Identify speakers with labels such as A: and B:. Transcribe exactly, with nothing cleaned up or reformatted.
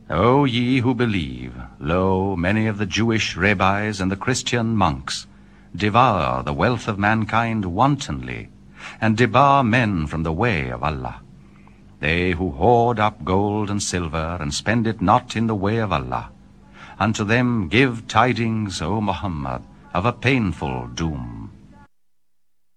A: O ye who believe, lo, many of the Jewish rabbis and the Christian monks devour the wealth of mankind wantonly, and debar men from the way of Allah. They who hoard up gold and silver, and spend it not in the way of Allah, unto them give tidings, O Muhammad, of a painful doom.